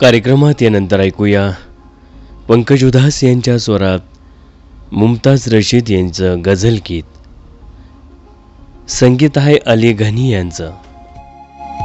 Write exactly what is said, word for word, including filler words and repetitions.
कार्यक्रमात यानंतर ऐकूया पंकज उधास यांच्या स्वरात मुमताज रशीद यांचं गझल गीत. संगीत आहे अली घनी यांचं.